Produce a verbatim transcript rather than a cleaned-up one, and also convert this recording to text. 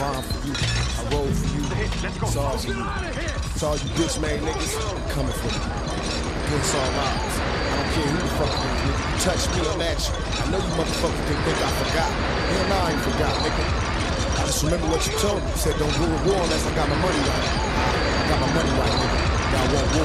rhyme for you, I roll for you. It's all for you. It's all you bitch made niggas coming for you. Against all odds. I don't care who the fuck you is, nigga. You touch me, I'm at you. I know you motherfuckers can think I forgot. Hell nah, I ain't forgot, nigga. I just remember what you told me. You said don't go to war unless I got my money right. I got my money right, nigga. Now I want war.